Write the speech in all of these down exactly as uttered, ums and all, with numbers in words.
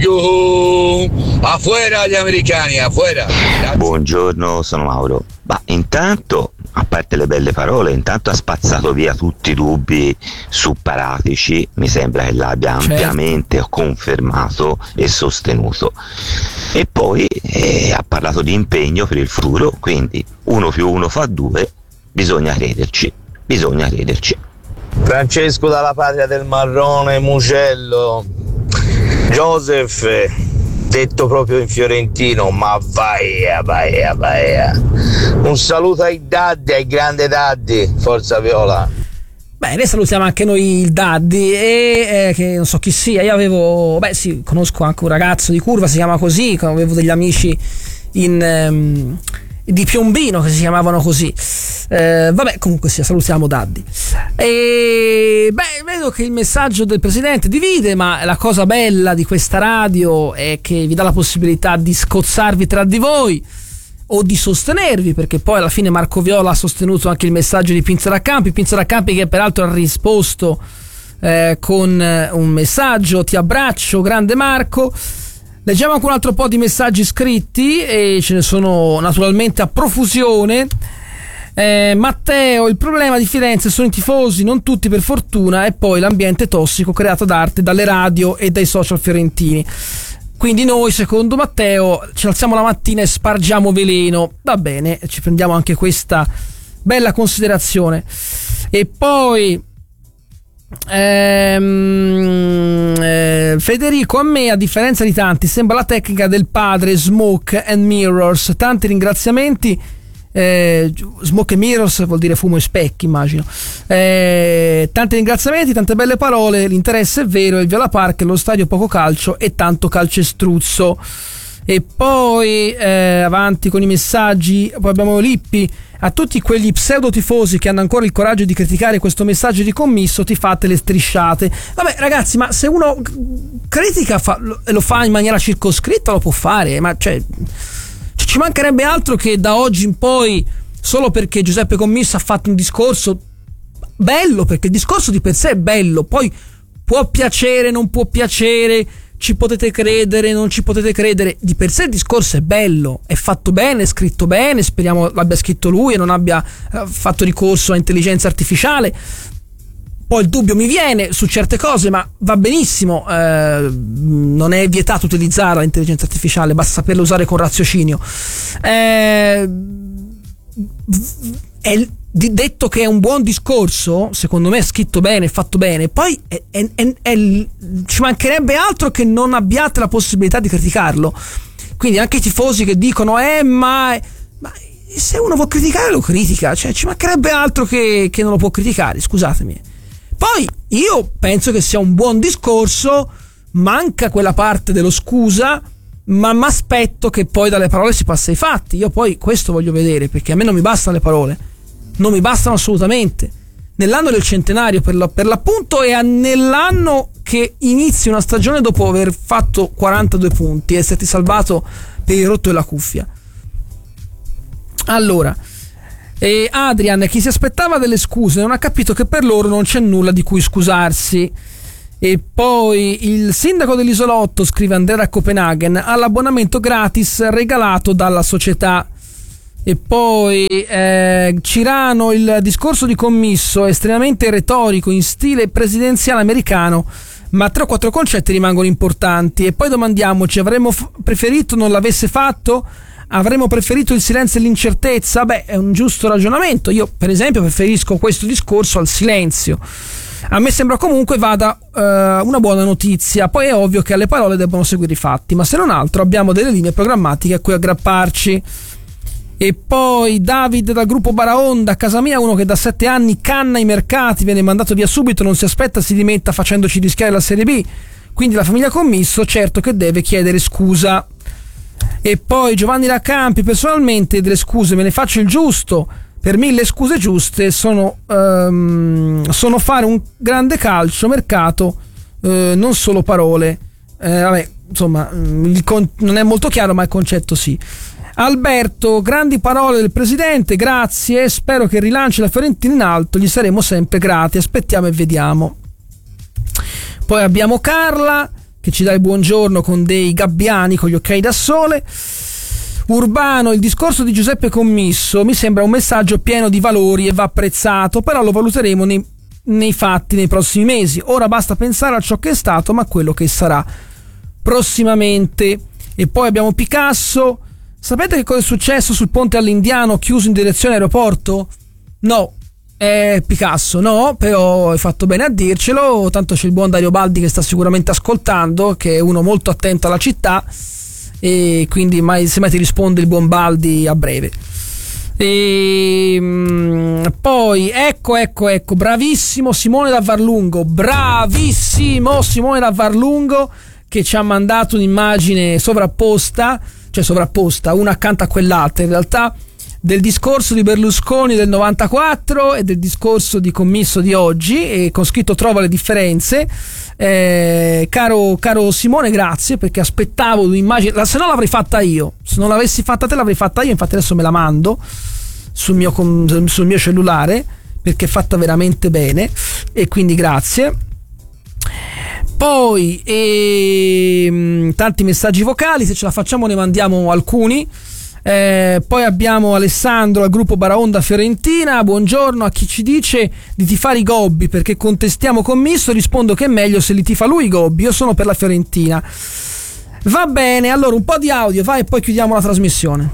Yuhu! Afuera gli americani, afuera! Buongiorno, sono Mauro. Ma intanto, a parte le belle parole, intanto ha spazzato via tutti i dubbi su Paratici, mi sembra che l'abbia ampiamente certo. confermato e sostenuto. E poi eh, ha parlato di impegno per il futuro, quindi uno più uno fa due, bisogna crederci, bisogna crederci. Francesco dalla patria del marrone, Mugello. Joseph, detto proprio in fiorentino, ma vai, vai, vai. Un saluto ai Daddi, ai grandi Daddi, forza Viola. Bene, salutiamo anche noi il Daddi e eh, che non so chi sia. Io avevo, beh sì, conosco anche un ragazzo di Curva, si chiama così, avevo degli amici in um, di Piombino che si chiamavano così. Eh, vabbè, comunque sia, salutiamo Daddi. E beh, vedo che il messaggio del presidente divide, ma la cosa bella di questa radio è che vi dà la possibilità di scozzarvi tra di voi o di sostenervi, perché poi alla fine Marco Viola ha sostenuto anche il messaggio di Pinza Raccampi, Pinza Raccampi che peraltro ha risposto eh, con un messaggio: ti abbraccio grande Marco. Leggiamo anche un altro po' di messaggi scritti e ce ne sono naturalmente a profusione. eh, Matteo, il problema di Firenze sono i tifosi, non tutti per fortuna, e poi l'ambiente tossico creato da arte dalle radio e dai social fiorentini. Quindi noi, secondo Matteo, ci alziamo la mattina e spargiamo veleno. Va bene, ci prendiamo anche questa bella considerazione. E poi ehm, eh, Federico, a me, a differenza di tanti, sembra la tecnica del padre Smoke and Mirrors. Tanti ringraziamenti. Eh, Smoke and Mirrors vuol dire fumo e specchi, immagino. Eh, tanti ringraziamenti, tante belle parole. L'interesse è vero, il Viola Park, lo stadio poco calcio e tanto calcestruzzo. E poi eh, avanti con i messaggi. Poi abbiamo Lippi: a tutti quegli pseudo tifosi che hanno ancora il coraggio di criticare questo messaggio di commisso, ti fate le strisciate. Vabbè ragazzi, ma se uno critica fa, lo, lo fa in maniera circoscritta, lo può fare, ma cioè ci mancherebbe altro che da oggi in poi, solo perché Giuseppe Commisso ha fatto un discorso bello, perché il discorso di per sé è bello, poi può piacere, non può piacere, ci potete credere, non ci potete credere, di per sé il discorso è bello, è fatto bene, è scritto bene, speriamo l'abbia scritto lui e non abbia eh, fatto ricorso a intelligenza artificiale. Poi il dubbio mi viene su certe cose, ma va benissimo, eh, non è vietato utilizzare l'intelligenza artificiale, basta saperla usare con raziocinio. Eh, è, detto che è un buon discorso, secondo me è scritto bene, è fatto bene, poi è, è, è, è, ci mancherebbe altro che non abbiate la possibilità di criticarlo. Quindi anche i tifosi che dicono eh ma, ma se uno può criticare lo critica, cioè ci mancherebbe altro che, che non lo può criticare, scusatemi. Poi io penso che sia un buon discorso, manca quella parte dello scusa, ma mi aspetto che poi dalle parole si passa ai fatti. Io poi questo voglio vedere, perché a me non mi bastano le parole, non mi bastano assolutamente. Nell'anno del centenario per, la, per l'appunto, e nell'anno che inizi una stagione dopo aver fatto quarantadue punti e esserti salvato per il rotto della cuffia. Allora, e Adrian, chi si aspettava delle scuse non ha capito che per loro non c'è nulla di cui scusarsi. E poi il sindaco dell'isolotto, scrive Andrea da Copenaghen, ha l'abbonamento gratis regalato dalla società. E poi eh, Cirano, il discorso di commisso è estremamente retorico in stile presidenziale americano, ma tre o quattro concetti rimangono importanti. E poi domandiamoci, avremmo f- preferito non l'avesse fatto? Avremmo preferito il silenzio e l'incertezza? Beh, è un giusto ragionamento. Io per esempio preferisco questo discorso al silenzio. A me sembra comunque vada uh, una buona notizia. Poi è ovvio che alle parole debbano seguire i fatti, ma se non altro abbiamo delle linee programmatiche a cui aggrapparci. E poi David dal gruppo Baraonda: a casa mia uno che da sette anni canna i mercati viene mandato via subito, non si aspetta si dimetta facendoci rischiare la Serie B, quindi la famiglia Commisso certo che deve chiedere scusa. E poi Giovanni Raccampi: personalmente delle scuse me ne faccio il giusto, per me le scuse giuste sono, um, sono fare un grande calcio mercato, uh, non solo parole. Eh, vabbè, insomma, il con- non è molto chiaro, ma il concetto sì. Alberto: grandi parole del presidente, grazie, spero che rilanci la Fiorentina in alto, gli saremo sempre grati, aspettiamo e vediamo. Poi abbiamo Carla che ci dà il buongiorno con dei gabbiani con gli occhiali da sole. Urbano, il discorso di Giuseppe Commisso mi sembra un messaggio pieno di valori e va apprezzato, però lo valuteremo nei, nei fatti nei prossimi mesi. Ora basta pensare a ciò che è stato, ma a quello che sarà prossimamente. E poi abbiamo Picasso. Sapete che cosa è successo sul ponte all'Indiano chiuso in direzione aeroporto? No, è Picasso, no, però hai fatto bene a dircelo. Tanto c'è il buon Dario Baldi che sta sicuramente ascoltando, che è uno molto attento alla città, e quindi mai, se mai ti risponde il buon Baldi a breve. E mh, poi ecco ecco ecco bravissimo Simone da Varlungo, bravissimo Simone da Varlungo, che ci ha mandato un'immagine sovrapposta, cioè sovrapposta una accanto a quell'altra in realtà, del discorso di Berlusconi del novantaquattro e del discorso di Commisso di oggi, e con scritto trova le differenze. Eh, caro, caro Simone, grazie, perché aspettavo un'immagine, se no l'avrei fatta io, se non l'avessi fatta te l'avrei fatta io, infatti adesso me la mando sul mio, sul mio cellulare, perché è fatta veramente bene, e quindi grazie. Poi e, tanti messaggi vocali, se ce la facciamo ne mandiamo alcuni. Eh, poi abbiamo Alessandro al gruppo Baraonda Fiorentina. Buongiorno, a chi ci dice di tifare i Gobbi perché contestiamo Commisso rispondo che è meglio se li tifa lui i Gobbi, io sono per la Fiorentina. Va bene, allora un po' di audio, vai, e poi chiudiamo la trasmissione.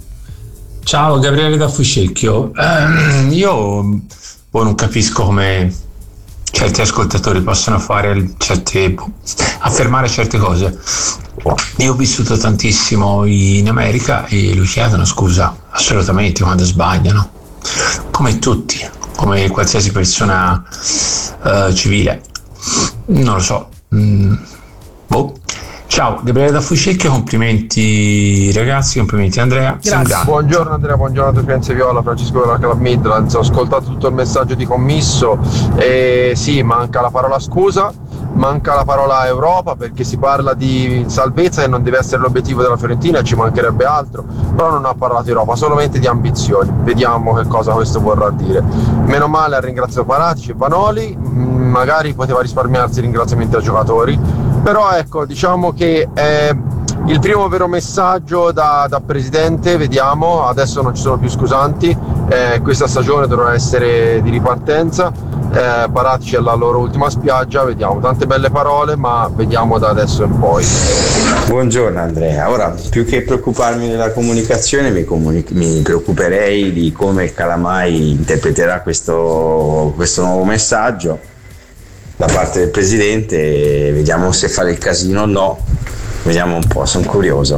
Ciao, Gabriele da Fuscecchio. Eh, io poi non capisco come certi ascoltatori possono fare certe, affermare certe cose. Io ho vissuto tantissimo in America e lui chiedono scusa assolutamente quando sbagliano, come tutti, come qualsiasi persona uh, civile. Non lo so. Mm. Boh. Ciao, Gabriele da Fuscecchio, complimenti ragazzi, complimenti Andrea. Grazie. Buongiorno Andrea, buongiorno a Firenze Viola, Francesco della Club Midlands. Ho ascoltato tutto il messaggio di Commisso e sì, manca la parola scusa, manca la parola Europa, perché si parla di salvezza e non deve essere l'obiettivo della Fiorentina, ci mancherebbe altro, però non ha parlato di Europa, solamente di ambizioni. Vediamo che cosa questo vorrà dire. Meno male ha ringraziato Paratici e Vanoli, magari poteva risparmiarsi i ringraziamenti ai giocatori, però ecco, diciamo che è il primo vero messaggio da, da presidente. Vediamo, adesso non ci sono più scusanti, eh, questa stagione dovrà essere di ripartenza, eh, Paratici è la loro ultima spiaggia, vediamo, tante belle parole, ma vediamo da adesso in poi. Buongiorno Andrea, ora più che preoccuparmi della comunicazione mi, comuni- mi preoccuperei di come il Calamai interpreterà questo, questo nuovo messaggio da parte del presidente. Vediamo se fare il casino o no, vediamo un po', sono curioso.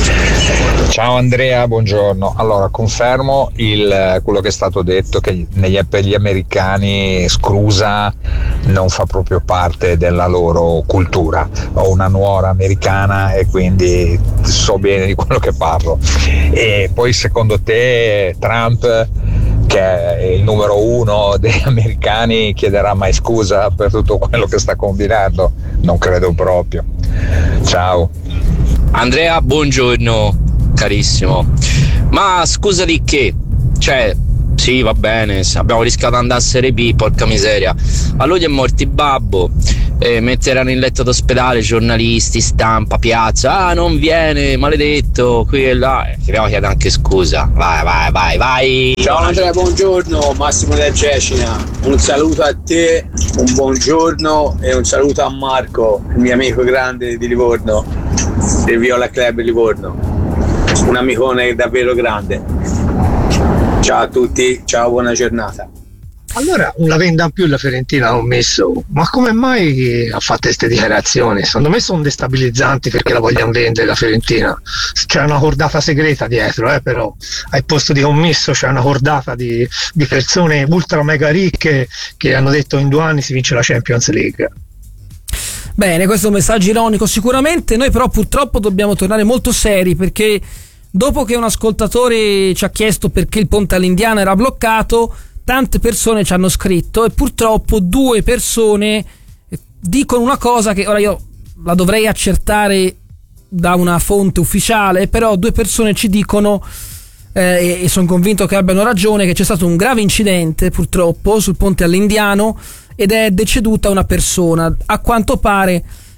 Ciao Andrea, buongiorno. Allora confermo il, quello che è stato detto, che negli, per gli americani scrusa non fa proprio parte della loro cultura. Ho una nuora americana e quindi so bene di quello che parlo. E poi secondo te Trump, che è il numero uno degli americani, chiederà mai scusa per tutto quello che sta combinando? Non credo proprio. Ciao Andrea, buongiorno carissimo. Ma scusa di che? Cioè, sì, va bene, abbiamo rischiato di andare a Serie B, porca miseria. A lui gli è morto il babbo, eh, metteranno in letto d'ospedale giornalisti, stampa, piazza. Ah, non viene, maledetto, qui e là. Eh, dobbiamo chiedere anche scusa. Vai, vai, vai, vai. Ciao Andrea, buongiorno, Massimo del Cecina. Un saluto a te, un buongiorno e un saluto a Marco, il mio amico grande di Livorno, del Viola Club Livorno. Un amicone davvero grande. Ciao a tutti, ciao, buona giornata. Allora la venda più la Fiorentina ha messo, ma come mai ha fatto queste dichiarazioni? Secondo me sono destabilizzanti perché la vogliono vendere la Fiorentina. C'è una cordata segreta dietro, eh, però al posto di Commisso c'è una cordata di, di persone ultra mega ricche che hanno detto in due anni si vince la Champions League. Bene, questo è un messaggio ironico sicuramente. Noi però purtroppo dobbiamo tornare molto seri, perché dopo che un ascoltatore ci ha chiesto perché il ponte all'Indiana era bloccato, tante persone ci hanno scritto e purtroppo due persone dicono una cosa che ora io la dovrei accertare da una fonte ufficiale, però due persone ci dicono eh, e, e sono convinto che abbiano ragione, che c'è stato un grave incidente purtroppo sul ponte all'Indiano ed è deceduta una persona. A quanto pare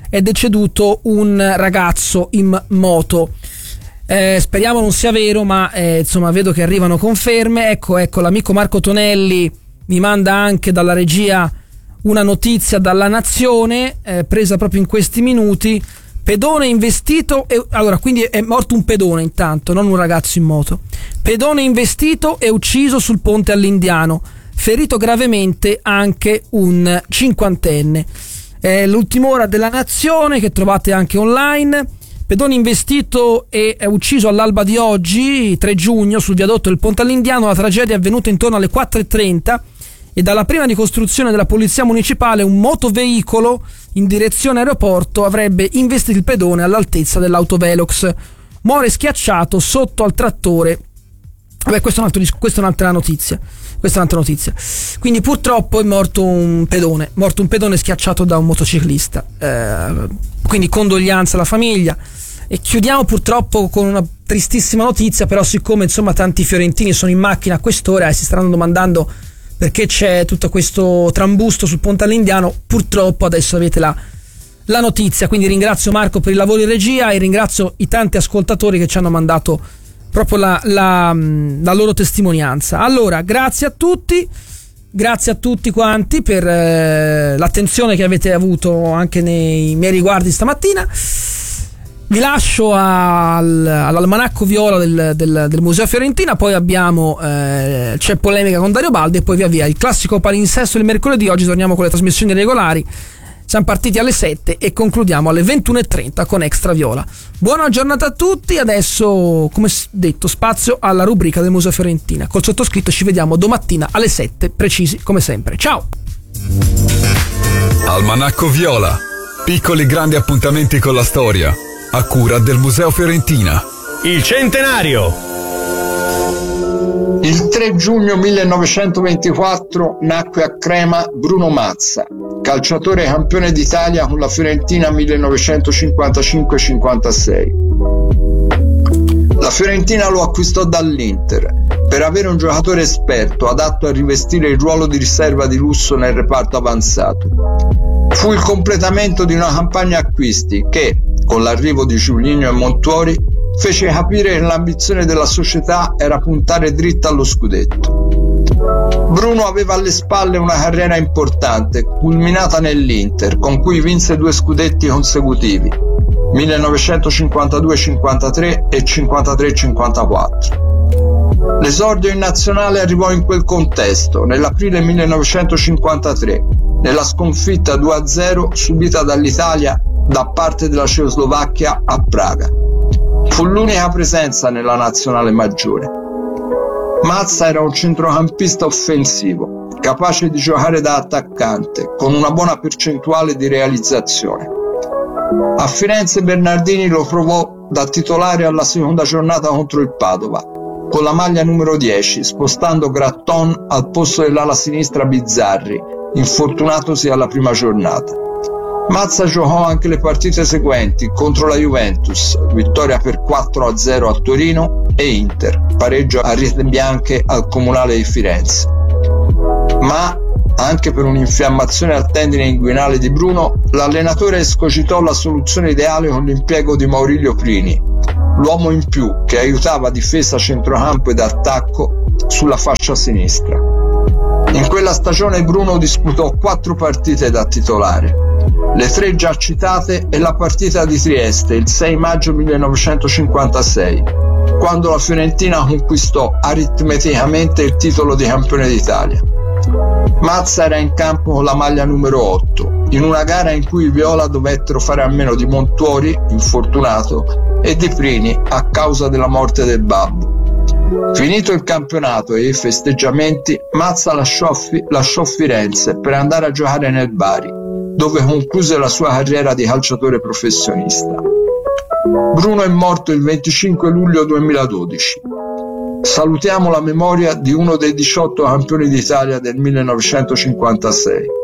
è deceduto un ragazzo in moto. Eh, speriamo non sia vero, ma eh, insomma vedo che arrivano conferme. Ecco, ecco, l'amico Marco Tonelli mi manda anche dalla regia una notizia dalla Nazione, eh, presa proprio in questi minuti. Pedone investito e, allora, quindi è morto un pedone intanto, non un ragazzo in moto. Pedone investito e ucciso sul ponte all'Indiano, ferito gravemente anche un cinquantenne. È l'ultima ora della Nazione, che trovate anche online. Pedone investito e ucciso all'alba di oggi, tre giugno, sul viadotto del Ponte all'Indiano. La tragedia è avvenuta intorno alle quattro e trenta e dalla prima ricostruzione della polizia municipale un motoveicolo in direzione aeroporto avrebbe investito il pedone all'altezza dell'autovelox. Muore schiacciato sotto al trattore. Vabbè, questo è, un altro, questa è un'altra notizia. Questa è un'altra notizia. Quindi purtroppo è morto un pedone, morto un pedone schiacciato da un motociclista. Eh, quindi condoglianze alla famiglia. E chiudiamo purtroppo con una tristissima notizia, però siccome insomma tanti fiorentini sono in macchina a quest'ora e si staranno domandando perché c'è tutto questo trambusto sul Ponte all'Indiano, purtroppo adesso avete la, la notizia. Quindi ringrazio Marco per il lavoro in regia e ringrazio i tanti ascoltatori che ci hanno mandato proprio la, la, la loro testimonianza. Allora, grazie a tutti, grazie a tutti quanti per eh, l'attenzione che avete avuto anche nei miei riguardi stamattina. Vi lascio al, all'almanacco viola del, del, del Museo Fiorentina, poi abbiamo eh, c'è polemica con Dario Baldi e poi via via il classico palinsesto del mercoledì. Oggi torniamo con le trasmissioni regolari, siamo partiti alle sette e concludiamo alle ventuno e trenta con Extra Viola. Buona giornata a tutti. Adesso, come detto, spazio alla rubrica del Museo Fiorentina. Col sottoscritto ci vediamo domattina alle sette, precisi come sempre. Ciao! Almanacco Viola, piccoli grandi appuntamenti con la storia, a cura del Museo Fiorentina. Il centenario! Il tre giugno millenovecentoventiquattro nacque a Crema Bruno Mazza, calciatore campione d'Italia con la Fiorentina millenovecentocinquantacinque cinquantasei. La Fiorentina lo acquistò dall'Inter per avere un giocatore esperto adatto a rivestire il ruolo di riserva di lusso nel reparto avanzato. Fu il completamento di una campagna acquisti che, con l'arrivo di Giulinho e Montuori, fece capire che l'ambizione della società era puntare dritta allo scudetto. Bruno aveva alle spalle una carriera importante, culminata nell'Inter, con cui vinse due scudetti consecutivi, millenovecentocinquantadue cinquantatré e cinquantatré cinquantaquattro. L'esordio in nazionale arrivò in quel contesto, nell'aprile millenovecentocinquantatré, nella sconfitta due a zero subita dall'Italia da parte della Cecoslovacchia a Praga. Fu l'unica presenza nella nazionale maggiore. Mazza era un centrocampista offensivo, capace di giocare da attaccante, con una buona percentuale di realizzazione. A Firenze Bernardini lo provò da titolare alla seconda giornata contro il Padova, con la maglia numero dieci, spostando Gratton al posto dell'ala sinistra Bizzarri, infortunatosi alla prima giornata. Mazza giocò anche le partite seguenti contro la Juventus, vittoria per quattro a zero a Torino, e Inter, pareggio a rete bianche al Comunale di Firenze. Ma, anche per un'infiammazione al tendine inguinale di Bruno, l'allenatore escogitò la soluzione ideale con l'impiego di Maurilio Prini, l'uomo in più che aiutava difesa, centrocampo ed attacco sulla fascia sinistra. In quella stagione Bruno disputò quattro partite da titolare, le tre già citate e la partita di Trieste il sei maggio millenovecentocinquantasei, quando la Fiorentina conquistò aritmeticamente il titolo di campione d'Italia. Mazza era in campo con la maglia numero otto, in una gara in cui i viola dovettero fare a meno di Montuori, infortunato, e di Prini a causa della morte del babbo. Finito il campionato e i festeggiamenti, Mazza lasciò, lasciò Firenze per andare a giocare nel Bari, dove concluse la sua carriera di calciatore professionista. Bruno è morto il venticinque luglio duemiladodici. Salutiamo la memoria di uno dei diciotto campioni d'Italia del millenovecentocinquantasei.